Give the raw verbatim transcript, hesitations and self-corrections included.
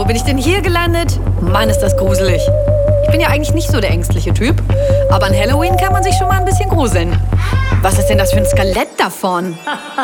wo bin ich denn hier gelandet? Mann, ist das gruselig. Ich bin ja eigentlich nicht so der ängstliche Typ, aber an Halloween kann man sich schon mal ein bisschen gruseln. Was ist denn das für ein Skelett davon?